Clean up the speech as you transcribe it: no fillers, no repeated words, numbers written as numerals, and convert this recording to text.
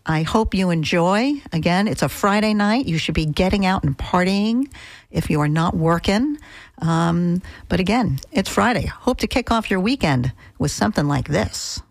I hope you enjoy. Again, it's a Friday night. You should be getting out and partying if you are not working. But again, it's Friday. Hope to kick off your weekend with something like this.